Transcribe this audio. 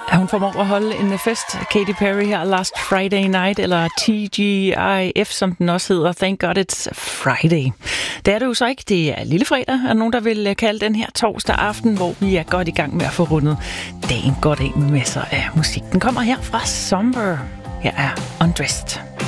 Hun formår at holde en fest. Katy Perry her, Last Friday Night, eller TGIF, som den også hedder. Thank God It's Friday. Det er det jo så ikke. Det er lille fredag, er nogen, der vil kalde den her torsdag aften, hvor vi er godt i gang med at få rundet dagen godt af med masser af musik. Den kommer her fra Somber. Her er Undressed.